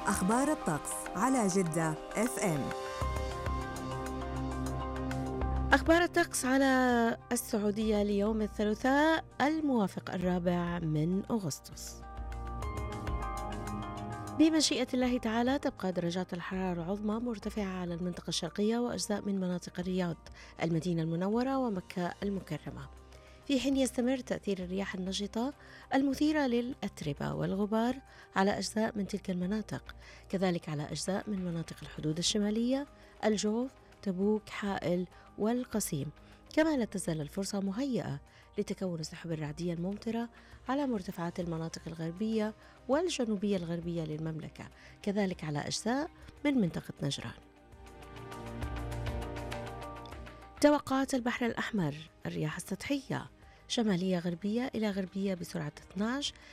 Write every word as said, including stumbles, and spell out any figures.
أخبار الطقس على جدة اف ام. أخبار الطقس على السعودية ليوم الثلاثاء الموافق الرابع من أغسطس. بمشيئة الله تعالى تبقى درجات الحرارة العظمى مرتفعة على المنطقة الشرقية وأجزاء من مناطق الرياض، المدينة المنورة ومكة المكرمة، في حين يستمر تأثير الرياح النشطة المثيرة للأتربة والغبار على أجزاء من تلك المناطق، كذلك على أجزاء من مناطق الحدود الشمالية، الجوف، تبوك، حائل والقصيم. كما لا تزال الفرصة مهيئة لتكون السحب الرعدية الممطرة على مرتفعات المناطق الغربية والجنوبية الغربية للمملكة، كذلك على أجزاء من منطقة نجران. توقعات البحر الأحمر: الرياح السطحية شمالية غربية إلى غربية بسرعة اثني عشر